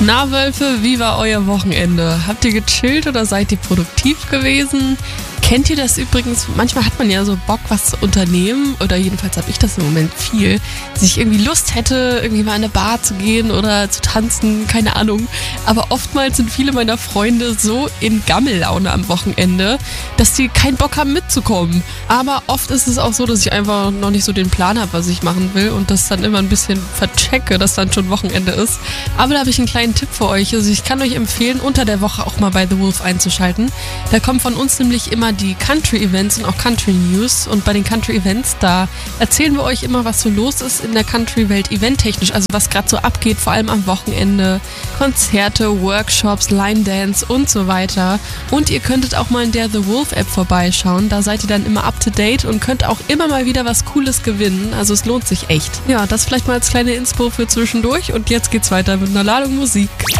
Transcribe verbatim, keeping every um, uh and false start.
Na Wölfe, wie war euer Wochenende? Habt ihr gechillt oder seid ihr produktiv gewesen? Kennt ihr das übrigens? Manchmal hat man ja so Bock, was zu unternehmen, oder jedenfalls habe ich das im Moment viel, dass ich irgendwie Lust hätte, irgendwie mal in eine Bar zu gehen oder zu tanzen, keine Ahnung. Aber oftmals sind viele meiner Freunde so in Gammellaune am Wochenende, dass die keinen Bock haben mitzukommen. Aber oft ist es auch so, dass ich einfach noch nicht so den Plan habe, was ich machen will und das dann immer ein bisschen verchecke, dass dann schon Wochenende ist. Aber da habe ich einen kleinen Tipp für euch. Also ich kann euch empfehlen, unter der Woche auch mal bei The Wolf einzuschalten. Da kommen von uns nämlich immer die Country-Events und auch Country-News. Und bei den Country-Events, da erzählen wir euch immer, was so los ist in der Country-Welt eventtechnisch. Also was gerade so abgeht, vor allem am Wochenende. Konzerte, Workshops, Line-Dance und so weiter. Und ihr könntet auch mal in der The Wolf-App vorbeischauen. Da seid ihr dann immer up-to-date und könnt auch immer mal wieder was Cooles gewinnen. Also es lohnt sich echt. Ja, das vielleicht mal als kleine Inspo für zwischendurch. Und jetzt geht's weiter mit einer Ladung Musik.